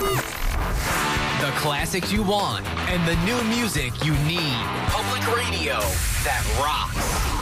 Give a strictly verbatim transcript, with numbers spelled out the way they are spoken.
The classics you want and the new music you need. Public radio that rocks.